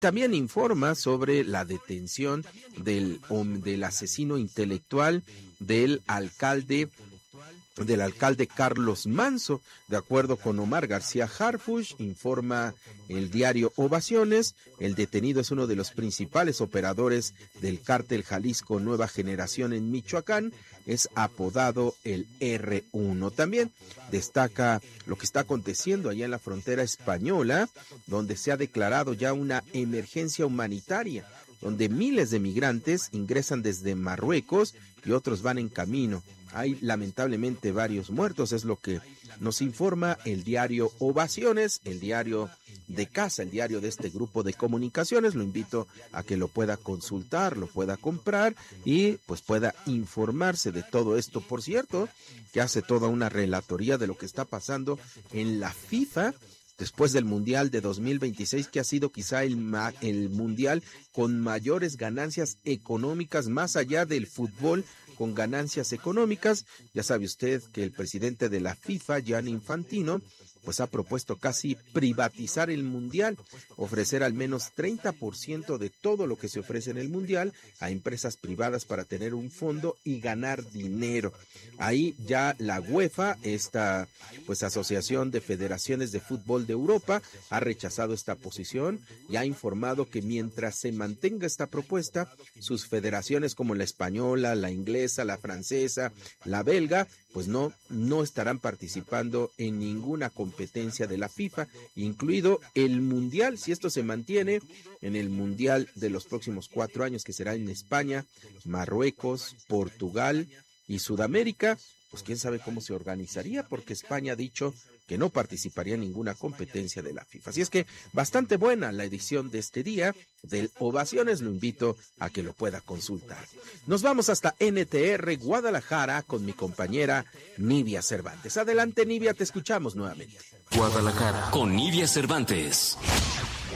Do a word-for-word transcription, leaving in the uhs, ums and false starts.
también informa sobre la detención del, del asesino intelectual del alcalde del alcalde Carlos Manso. De acuerdo con Omar García Harfuch, informa el diario Ovaciones, el detenido es uno de los principales operadores del cártel Jalisco Nueva Generación en Michoacán, es apodado el erre uno. También destaca lo que está aconteciendo allá en la frontera española, donde se ha declarado ya una emergencia humanitaria, donde miles de migrantes ingresan desde Marruecos y otros van en camino. Hay lamentablemente varios muertos, es lo que nos informa el diario Ovaciones, el diario de casa, el diario de este grupo de comunicaciones. Lo invito a que lo pueda consultar, lo pueda comprar y pues pueda informarse de todo esto. Por cierto, que hace toda una relatoría de lo que está pasando en la FIFA, después del Mundial de dos mil veintiséis, que ha sido quizá el, ma- el Mundial con mayores ganancias económicas, más allá del fútbol, con ganancias económicas. Ya sabe usted que el presidente de la FIFA, Gianni Infantino, pues ha propuesto casi privatizar el Mundial, ofrecer al menos treinta por ciento de todo lo que se ofrece en el Mundial a empresas privadas para tener un fondo y ganar dinero. Ahí ya la UEFA, esta pues Asociación de Federaciones de Fútbol de Europa, ha rechazado esta posición y ha informado que mientras se mantenga esta propuesta, sus federaciones como la española, la inglesa, la francesa, la belga, pues no, no estarán participando en ninguna competencia de la FIFA, incluido el Mundial, si esto se mantiene, en el Mundial de los próximos cuatro años, que será en España, Marruecos, Portugal y Sudamérica. Pues quién sabe cómo se organizaría, porque España ha dicho que no participaría en ninguna competencia de la FIFA. Así es que bastante buena la edición de este día del Ovaciones, lo invito a que lo pueda consultar. Nos vamos hasta ene te erre Guadalajara con mi compañera Nidia Cervantes. Adelante, Nidia, te escuchamos nuevamente. Guadalajara con Nidia Cervantes.